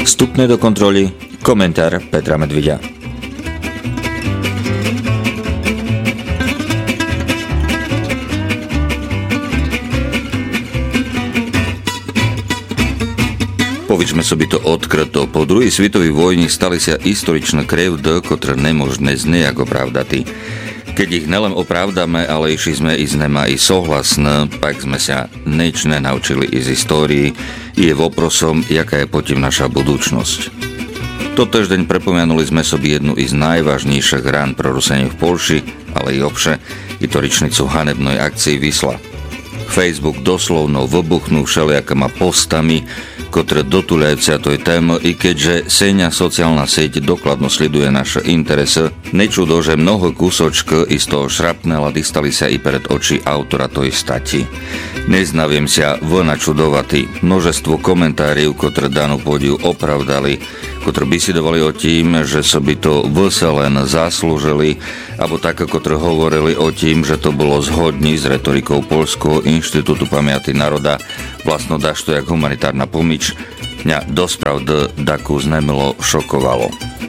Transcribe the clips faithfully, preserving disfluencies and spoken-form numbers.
Vstupné do kontroly, komentár Petra Medviďa. Poviedzme sobie to odkryto. Po druhej svetovej vojni stali sa historičné krivdy, ktoré nemožné znie ako pravdaty. Keď ich nelen opravdáme, ale išli sme i z nema i souhlasné, pak sme sa nič nenaučili i z histórii, i je voprosom, jaká je potom naša budúcnosť. Toto deň prepomenuli sme sobie jednu iz najvážnejších rán prorusenia v Polši, ale i obše, i to ričnicu hanebnej akcii Wisła. Facebook doslovno vybuchnul všelijakými postami, ktoré dotúľajúcia toj tému, i keďže seňa sociálna sieť dokladno sleduje naše interese, nečudo, že mnoho kúsočk iz toho šrapnela dostali sa i pred oči autora toj stati. Neznaviem sa vnačudovati množstvo komentáriv, ktoré danú podiu opravdali, ktoré bisidovali o tým, že so by to vyselen zaslúžili, alebo tak, ktoré hovorili o tým, že to bolo zhodní s retorikou Poľského inštitútu pamäti národa, vlastno daž to jak humanitárna pomič, mňa dospravd daku znemilo šokovalo.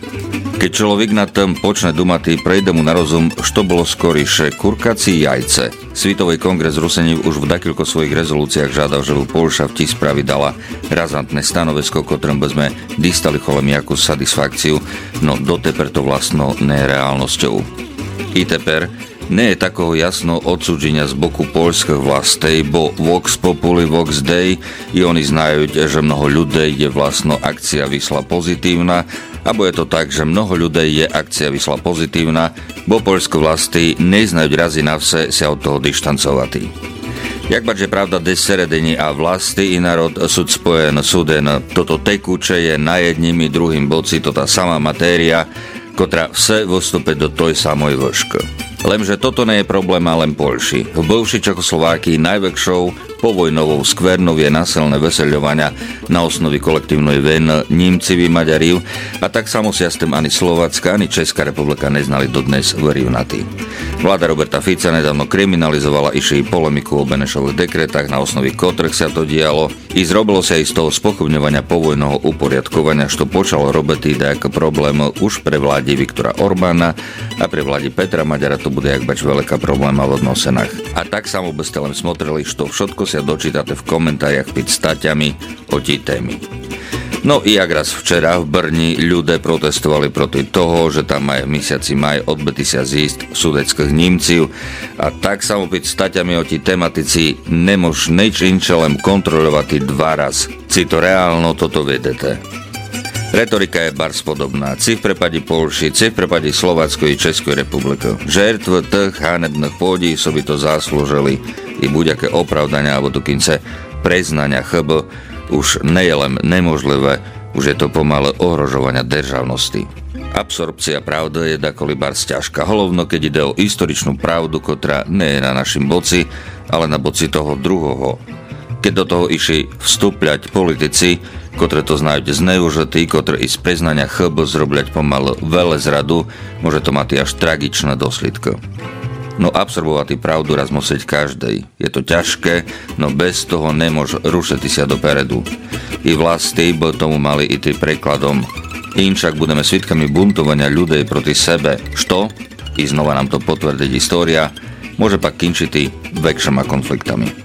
Keď človek na tom počne dumati, prejde mu na rozum, što bolo skoriše kurkací jajce. Svitový kongres Rusenív už v dakilko svojich rezolúciách žádal, že by Polša v tis spravi dala razantné stanovisko, ktorým by sme distali cholem jakú satisfakciu, no doteper to vlastno nereálnosťou. I teper nie je takého jasno odsúdenia z boku poľských vlastej, bo vox populi vox dei i oni znajú, že mnoho ľudí je vlastno akcia Wisła pozitívna, abo je to tak, že mnoho ľudí je akcia Wisła pozitívna, bo poľské vlasti neznajú razy na vse sa od toho dištancovati. Jak bač je pravda des seredení a vlasti i národ sú spojen súden, toto tekuče je na jedným i druhým boci to tá sama matéria, ktorá vse vystúpe do toj samoj vršky. Lenže toto nie je problém len Polši. V bivšej Čechoslovákii najväčšou povojnovou skvernou je násilné veseľovania na osnovi kolektívnej vojny Nímcivi Maďariv a tak sa musia s tým ani Slovacka, ani Česká republika neznali dodnes verivnatí. Vláda Roberta Fica nedávno kriminalizovala iši polemiku o Benešových dekretách, na osnovi ktorých sa to dialo, i zrobilo sa i z toho spochybňovania povojného uporiadkovania, što počalo robiť ako problém už pre vládi Viktora Orbána a pre vládi Petra Maďara to bude jak bač veľká probléma v odnosenách. A tak samo by ste len smotrili, što všetko sa dočítate v komentáriach pod staťami o tí témy. No i jak raz včera v Brni ľudia protestovali proti toho, že tam aj v mesiaci maj odbytí sa zísť sudeckých Nímciv a tak samo pod staťami o tí tematici nemož nič inče len kontrolovať dva raz. Si to reálno toto vedete. Retorika je bars podobná. Ci v prepadi Polši, ci v prepadi Slovácko i Českej republiky. Žertv tých hanebných pôdí so by to zaslúžili i buďaké opravdania alebo dokonce preznania chyb už nie je len nemožlivé, už je to pomalé ohrožovania državnosti. Absorpcia pravdy je dakoli bars ťažká, hlavno keď ide o historičnú pravdu, ktorá nie je na našim boci, ale na boci toho druhoho. Keď do toho išli vstúpľať politici, ktoré to znajú zneužití, ktoré i z priznania chyb zrobľať pomaly veľa zradu, môže to mať až tragičné dôsledky. No absorbovať pravdu raz musieť každej. Je to ťažké, no bez toho nemôže rušiť sa dopredu. I vlasti by tomu mali i tým prekladom. Inčak budeme svedkami buntovania ľudí proti sebe, što, i znova nám to potvrdí história, môže pak kinčiť väčšíma konfliktami.